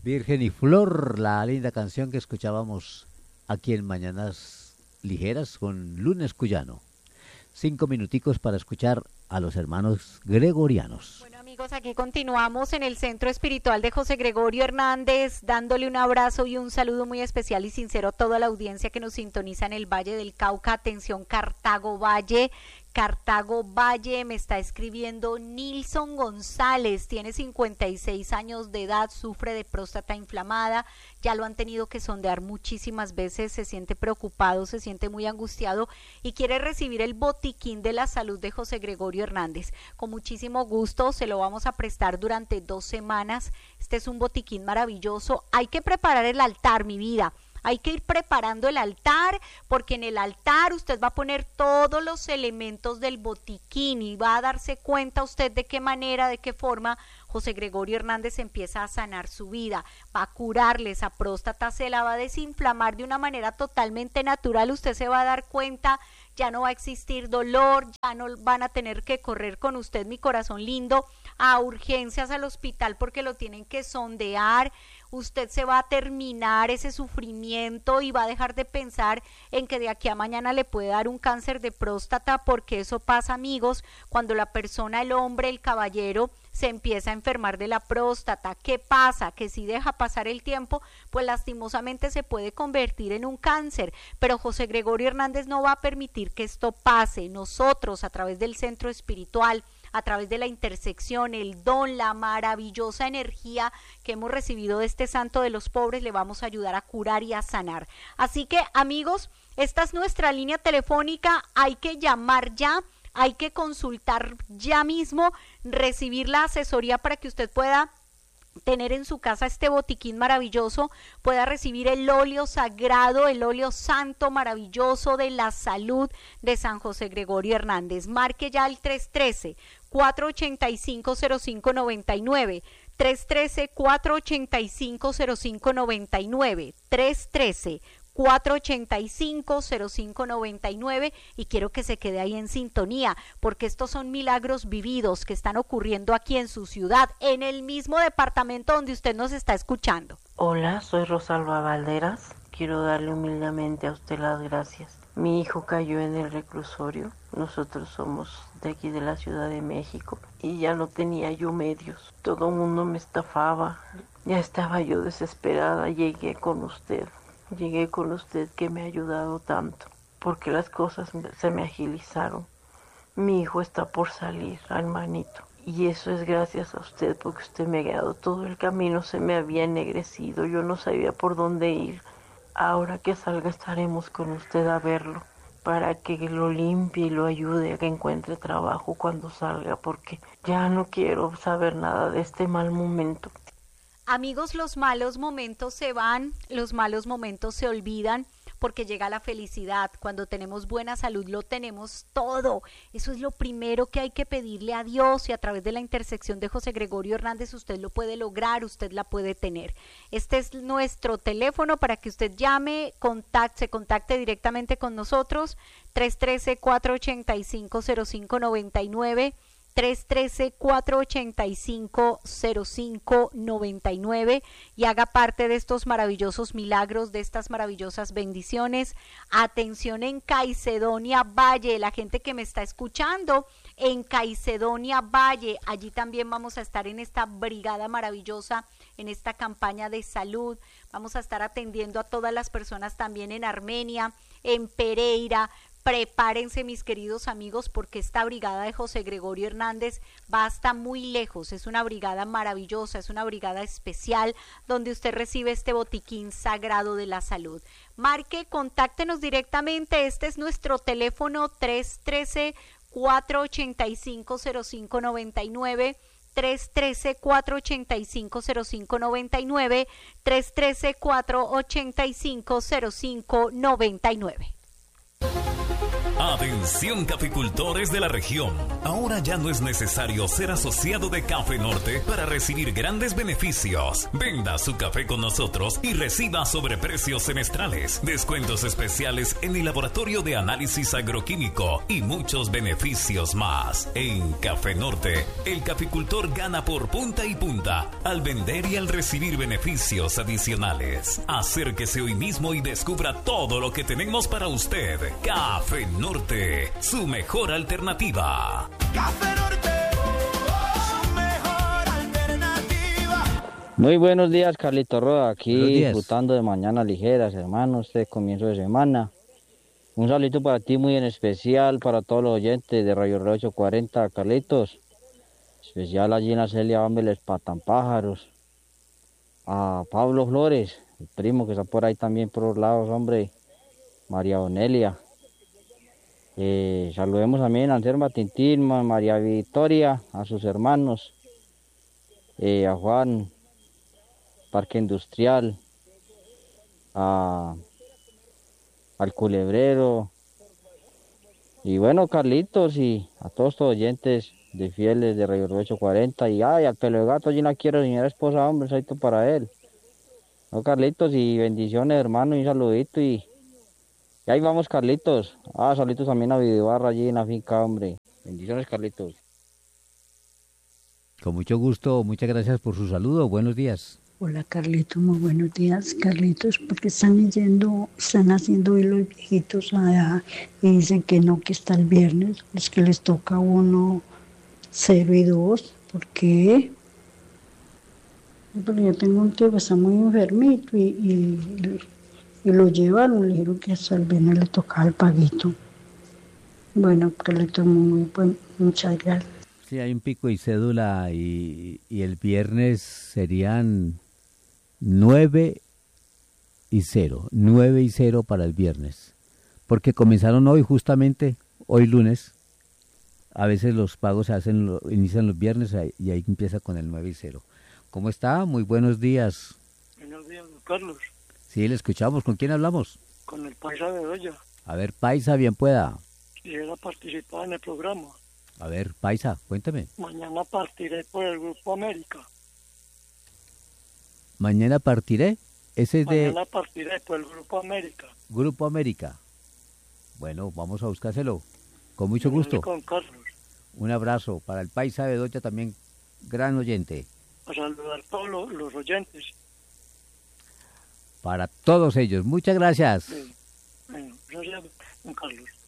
Virgen y Flor, la linda canción que escuchábamos aquí en Mañanas Ligeras con Lunes Cuyano. 5 minuticos para escuchar a los hermanos gregorianos. Bueno, amigos, aquí continuamos en el Centro Espiritual de José Gregorio Hernández, dándole un abrazo y un saludo muy especial y sincero a toda la audiencia que nos sintoniza en el Valle del Cauca. Atención, Cartago Valle, me está escribiendo Nilson González, tiene 56 años de edad, sufre de próstata inflamada, ya lo han tenido que sondear muchísimas veces, se siente preocupado, se siente muy angustiado y quiere recibir el botiquín de la salud de José Gregorio Hernández. Con muchísimo gusto se lo vamos a prestar durante 2 semanas. Este es un botiquín maravilloso. Hay que preparar el altar, mi vida. Hay que ir preparando el altar, porque en el altar usted va a poner todos los elementos del botiquín y va a darse cuenta usted de qué manera, de qué forma José Gregorio Hernández empieza a sanar su vida, va a curarle esa próstata, se la va a desinflamar de una manera totalmente natural. Usted se va a dar cuenta, ya no va a existir dolor, ya no van a tener que correr con usted, mi corazón lindo, a urgencias al hospital porque lo tienen que sondear. Usted se va a terminar ese sufrimiento y va a dejar de pensar en que de aquí a mañana le puede dar un cáncer de próstata, porque eso pasa, amigos, cuando la persona, el hombre, el caballero, se empieza a enfermar de la próstata. ¿Qué pasa? Que si deja pasar el tiempo, pues lastimosamente se puede convertir en un cáncer, pero José Gregorio Hernández no va a permitir que esto pase. Nosotros, a través del centro espiritual, a través de la intersección, el don, la maravillosa energía que hemos recibido de este santo de los pobres, le vamos a ayudar a curar y a sanar. Así que, amigos, esta es nuestra línea telefónica, hay que llamar ya, hay que consultar ya mismo, recibir la asesoría para que usted pueda tener en su casa este botiquín maravilloso, pueda recibir el óleo sagrado, el óleo santo maravilloso de la salud de San José Gregorio Hernández. Marque ya el 313-485-0599, 313-485-0599, 313-485-0599, y quiero que se quede ahí en sintonía, porque estos son milagros vividos que están ocurriendo aquí en su ciudad, en el mismo departamento donde usted nos está escuchando. Hola, soy Rosalba Valderas. Quiero darle humildemente a usted las gracias. Mi hijo cayó en el reclusorio. Nosotros somos de aquí de la Ciudad de México y ya no tenía yo medios. Todo el mundo me estafaba. Ya estaba yo desesperada. Llegué con usted que me ha ayudado tanto, porque las cosas se me agilizaron. Mi hijo está por salir, hermanito, y eso es gracias a usted, porque usted me ha guiado todo el camino. Se me había ennegrecido, yo no sabía por dónde ir. Ahora que salga estaremos con usted a verlo, para que lo limpie y lo ayude a que encuentre trabajo cuando salga, porque ya no quiero saber nada de este mal momento. Amigos, los malos momentos se van, los malos momentos se olvidan, porque llega la felicidad. Cuando tenemos buena salud lo tenemos todo. Eso es lo primero que hay que pedirle a Dios, y a través de la intersección de José Gregorio Hernández usted lo puede lograr, usted la puede tener. Este es nuestro teléfono para que usted llame, se contacte directamente con nosotros, 313-485-0599, 313-485-0599, y haga parte de estos maravillosos milagros, de estas maravillosas bendiciones. Atención en Caicedonia Valle, la gente que me está escuchando en Caicedonia Valle, allí también vamos a estar en esta brigada maravillosa, en esta campaña de salud. Vamos a estar atendiendo a todas las personas también en Armenia, en Pereira. Prepárense, mis queridos amigos, porque esta brigada de José Gregorio Hernández va hasta muy lejos. Es una brigada maravillosa, es una brigada especial donde usted recibe este botiquín sagrado de la salud. Marque, contáctenos directamente. Este es nuestro teléfono, 313-485-0599, 313-485-0599, 313-485-0599. Atención caficultores de la región. Ahora ya no es necesario ser asociado de Café Norte para recibir grandes beneficios. Venda su café con nosotros y reciba sobreprecios semestrales, descuentos especiales en el laboratorio de análisis agroquímico y muchos beneficios más. En Café Norte, el caficultor gana por punta y punta al vender y al recibir beneficios adicionales. Acérquese hoy mismo y descubra todo lo que tenemos para usted. Café Norte, su mejor alternativa. Café Norte, su mejor alternativa. Muy buenos días, Carlito Roa, aquí Buenos días. disfrutando de mañanas ligeras, hermanos, este comienzo de semana. Un saludo para ti muy en especial, para todos los oyentes de Radio Reloj 840, Carlitos. Especial allí en la Celia Bambeles Patampájaros. A Pablo Flores, el primo que está por ahí también por los lados, hombre. María Onelia. Saludemos también a Anselma Tintín, a María Victoria, a sus hermanos, a Juan, Parque Industrial, al Culebrero, y bueno, Carlitos, y a todos los oyentes de fieles de Radio 840, y ay, al pelo de gato, allí no quiero señora esposa, hombre, un saludito para él. No, Carlitos, y bendiciones, hermano, y un saludito, y ahí vamos, Carlitos. Saluditos también a Videobarra allí en la finca, hombre. Bendiciones, Carlitos. Con mucho gusto, muchas gracias por su saludo. Buenos días. Hola Carlitos, muy buenos días Carlitos, porque están haciendo hoy los viejitos allá y dicen que no, que está el viernes, es que les toca 1, 0 y 2, ¿por qué? Porque yo tengo un tío que está muy enfermito y lo llevaron, le dijeron que hasta el viernes le tocaba el paguito. Bueno, Carlitos, muy bueno, muchas gracias. Sí, hay un pico y cédula y el viernes serían 9 y 0. 9 y 0 para el viernes. Porque comenzaron hoy, justamente, hoy lunes. A veces los pagos se inician los viernes y ahí empieza con el 9 y 0. ¿Cómo está? Muy buenos días. Buenos días, don Carlos. Sí, le escuchamos. ¿Con quién hablamos? Con el paisa de Bedoya. A ver, Paisa, bien pueda. Quisiera participar en el programa. A ver, Paisa, cuénteme. Mañana partiré por el Grupo América. Mañana partiré. Ese es de Mañana partiré por el Grupo América. Grupo América. Bueno, vamos a buscárselo. Con mucho gusto. Con Carlos. Un abrazo para el Paisa de Bedoya, también gran oyente. A saludar a todos los oyentes. Para todos ellos. Muchas gracias. Sí. Bueno, gracias, don Carlos.